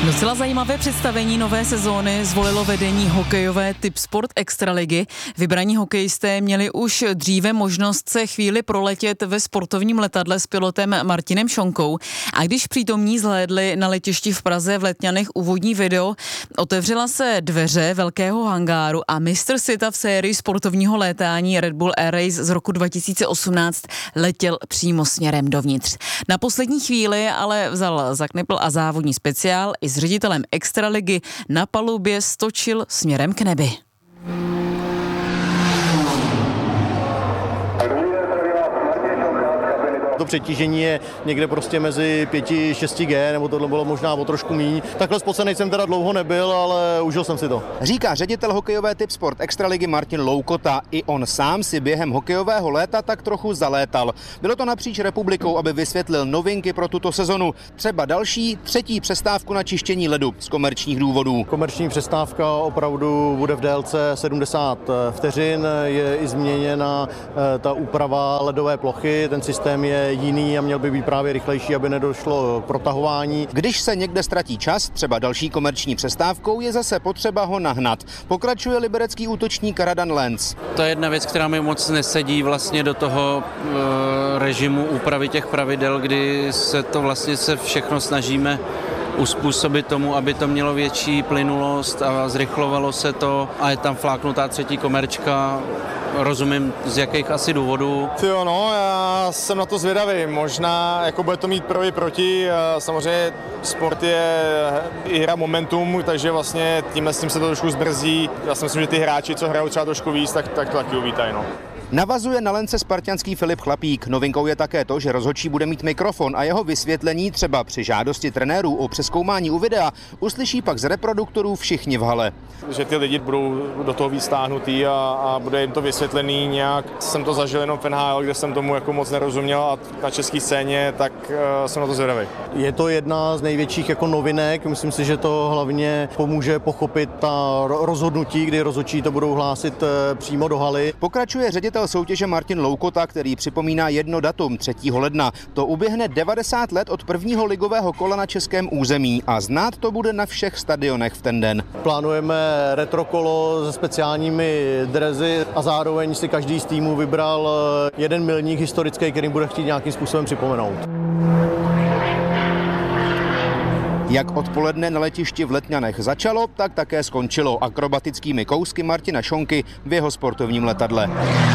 Docela zajímavé představení nové sezóny zvolilo vedení hokejové Tipsport Extraligy. Vybraní hokejisté měli už dříve možnost se chvíli proletět ve sportovním letadle s pilotem Martinem Šonkou. A když přítomní zhlédli na letišti v Praze v Letňanech úvodní video, otevřela se dveře velkého hangáru a mistr světa v sérii sportovního létání Red Bull Air Race z roku 2018 letěl přímo směrem dovnitř. Na poslední chvíli ale vzal zaknepl a závodní speciál i s ředitelem Extraligy na palubě stočil směrem k nebi. To přetížení je někde prostě mezi 5-6G, nebo tohle bylo možná o trošku míň. Takhle spocenej jsem teda dlouho nebyl, ale užil jsem si to. Říká ředitel hokejové Tipsport Extraligy Martin Loukota. I on sám si během hokejového léta tak trochu zalétal. Bylo to napříč republikou, aby vysvětlil novinky pro tuto sezonu. Třeba další, třetí přestávku na čištění ledu z komerčních důvodů. Komerční přestávka opravdu bude v délce 70 vteřin, je i změněna ta úprava ledové plochy, ten systém je jiný a měl by být právě rychlejší, aby nedošlo k protahování. Když se někde ztratí čas, třeba další komerční přestávkou, je zase potřeba ho nahnat. Pokračuje liberecký útočník Radan Lenz. To je jedna věc, která mi moc nesedí vlastně do toho režimu úpravy těch pravidel, kdy se všechno snažíme uspůsobit tomu, aby to mělo větší plynulost a zrychlovalo se to a je tam fláknutá třetí komerčka. Rozumím, z jakých asi důvodů. Já jsem na to zvědavý. Možná jako bude to mít pro i proti. Samozřejmě sport je i hra momentum, takže vlastně tímhle s tím se to trošku zbrzdí. Já si myslím, že ty hráči, co hrajou třeba trošku víc, tak to taky uvítají. No. Navazuje na Lence spartanský Filip Chlapík. Novinkou je také to, že rozhodčí bude mít mikrofon a jeho vysvětlení třeba při žádosti trenérů o přezkoumání u videa uslyší pak z reproduktorů všichni v hale. Že ty lidi budou do toho víc stáhnutý a bude jim to vysvětlený nějak. Jsem to zažil jenom v NHL, kde jsem tomu jako moc nerozuměl a na české scéně, tak jsem na to zvědavý. Je to jedna z největších jako novinek, myslím si, že to hlavně pomůže pochopit ta rozhodnutí, kdy rozhodčí to budou hlásit přímo do haly. Pokračuje ředitel soutěže Martin Loukota, který připomíná jedno datum 3. ledna. To uběhne 90 let od prvního ligového kola na českém území a znát to bude na všech stadionech v ten den. Plánujeme retrokolo se speciálními dresy a zároveň si každý z týmů vybral jeden milník historický, který bude chtít nějakým způsobem připomenout. Jak odpoledne na letišti v Letňanech začalo, tak také skončilo akrobatickými kousky Martina Šonky v jeho sportovním letadle.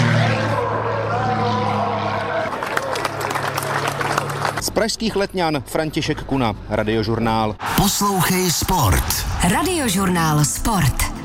Z pražských Letňan František Kuna, Radiožurnál. Poslouchej sport. Radiožurnál Sport.